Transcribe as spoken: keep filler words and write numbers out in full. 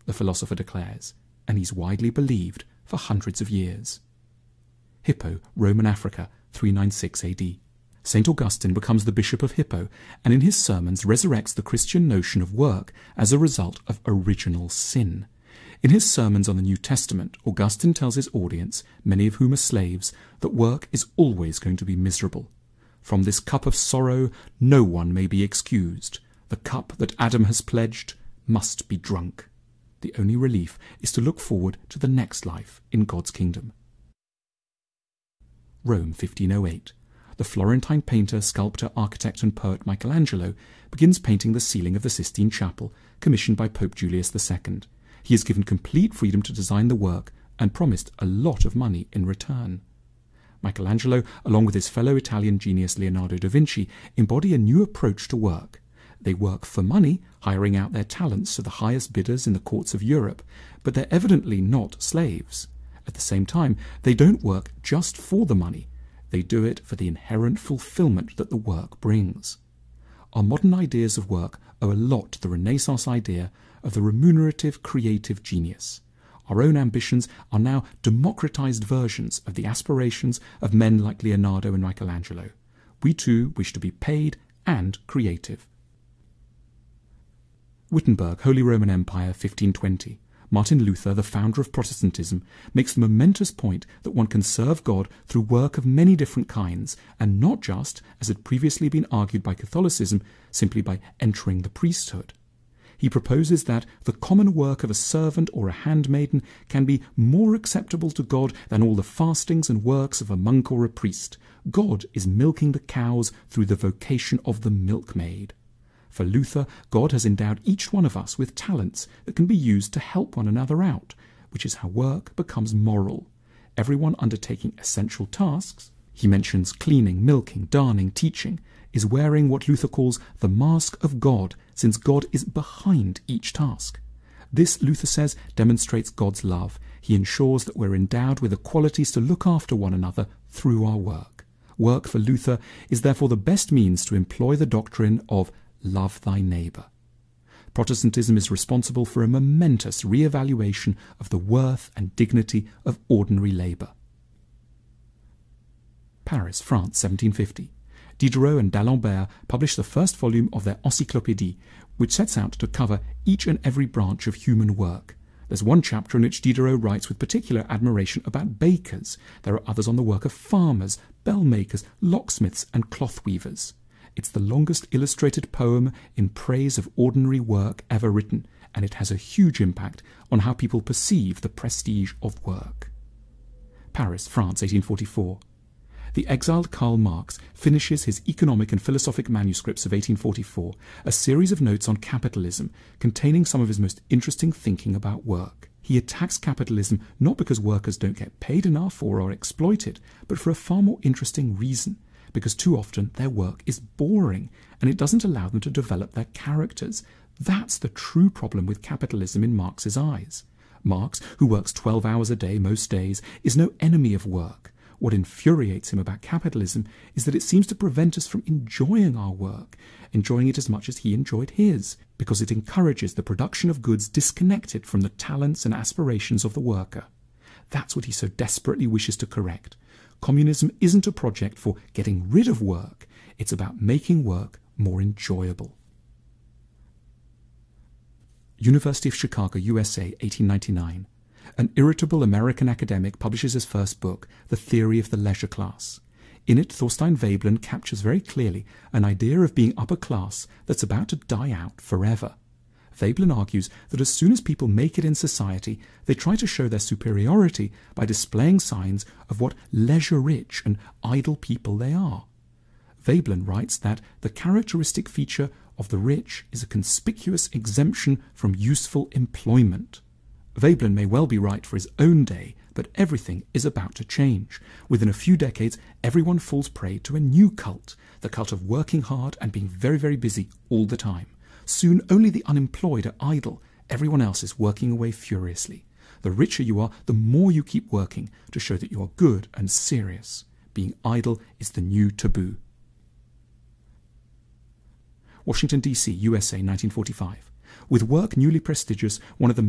the philosopher declares, and he's widely believed for hundreds of years. Hippo, Roman Africa, three ninety-six A D. Saint Augustine becomes the Bishop of Hippo, and in his sermons resurrects the Christian notion of work as a result of original sin. In his sermons on the New Testament, Augustine tells his audience, many of whom are slaves, that work is always going to be miserable. From this cup of sorrow no one may be excused. The cup that Adam has pledged must be drunk. The only relief is to look forward to the next life in God's kingdom. Rome, fifteen oh eight. The Florentine painter, sculptor, architect and poet Michelangelo begins painting the ceiling of the Sistine Chapel, commissioned by Pope Julius the Second. He is given complete freedom to design the work and promised a lot of money in return. Michelangelo, along with his fellow Italian genius Leonardo da Vinci, embody a new approach to work. They work for money, hiring out their talents to the highest bidders in the courts of Europe, but they're evidently not slaves. At the same time, they don't work just for the money. They do it for the inherent fulfillment that the work brings. Our modern ideas of work owe a lot to the Renaissance idea of the remunerative creative genius. Our own ambitions are now democratized versions of the aspirations of men like Leonardo and Michelangelo. We too wish to be paid and creative. Wittenberg, Holy Roman Empire, fifteen twenty. Martin Luther, the founder of Protestantism, makes the momentous point that one can serve God through work of many different kinds, and not just, as had previously been argued by Catholicism, simply by entering the priesthood. He proposes that the common work of a servant or a handmaiden can be more acceptable to God than all the fastings and works of a monk or a priest. God is milking the cows through the vocation of the milkmaid. For Luther, God has endowed each one of us with talents that can be used to help one another out, which is how work becomes moral. Everyone undertaking essential tasks, he mentions cleaning, milking, darning, teaching, is wearing what Luther calls the mask of God, since God is behind each task. This, Luther says, demonstrates God's love. He ensures that we're endowed with the qualities to look after one another through our work. Work, for Luther, is therefore the best means to employ the doctrine of love thy neighbour. Protestantism is responsible for a momentous re-evaluation of the worth and dignity of ordinary labour. Paris, France, seventeen fifty. Diderot and D'Alembert published the first volume of their Encyclopédie, which sets out to cover each and every branch of human work. There's one chapter in which Diderot writes with particular admiration about bakers. There are others on the work of farmers, bell makers, locksmiths and cloth weavers. It's the longest illustrated poem in praise of ordinary work ever written, and it has a huge impact on how people perceive the prestige of work. Paris, France, eighteen forty-four. The exiled Karl Marx finishes his economic and philosophic manuscripts of eighteen forty-four, a series of notes on capitalism containing some of his most interesting thinking about work. He attacks capitalism not because workers don't get paid enough or are exploited, but for a far more interesting reason, because too often their work is boring and it doesn't allow them to develop their characters. That's the true problem with capitalism in Marx's eyes. Marx, who works twelve hours a day most days, is no enemy of work. What infuriates him about capitalism is that it seems to prevent us from enjoying our work, enjoying it as much as he enjoyed his, because it encourages the production of goods disconnected from the talents and aspirations of the worker. That's what he so desperately wishes to correct. Communism isn't a project for getting rid of work, it's about making work more enjoyable. University of Chicago, U S A, eighteen ninety-nine. An irritable American academic publishes his first book, The Theory of the Leisure Class. In it, Thorstein Veblen captures very clearly an idea of being upper class that's about to die out forever. Veblen argues that as soon as people make it in society, they try to show their superiority by displaying signs of what leisure-rich and idle people they are. Veblen writes that the characteristic feature of the rich is a conspicuous exemption from useful employment. Veblen may well be right for his own day, but everything is about to change. Within a few decades, everyone falls prey to a new cult, the cult of working hard and being very, very busy all the time. Soon only the unemployed are idle. Everyone else is working away furiously. The richer you are, the more you keep working to show that you are good and serious. Being idle is the new taboo. Washington, D C, U S A, nineteen forty-five. With work newly prestigious, one of the